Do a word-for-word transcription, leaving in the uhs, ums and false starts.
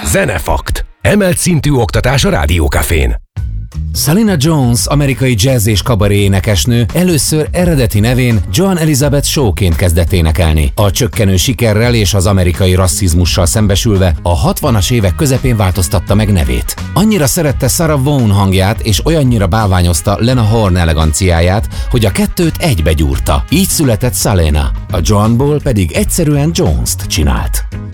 Zenefakt. Emelt szintű oktatás a Rádiókafén. Salina Jones, amerikai jazz és kabaré énekesnő először eredeti nevén Joan Elizabeth Shawként kezdett énekelni. A csökkenő sikerrel és az amerikai rasszizmussal szembesülve a hatvanas évek közepén változtatta meg nevét. Annyira szerette Sarah Vaughan hangját és olyannyira bálványozta Lena Horne eleganciáját, hogy a kettőt egybe gyúrta. Így született Salina. A Joanból pedig egyszerűen Jones-t csinált.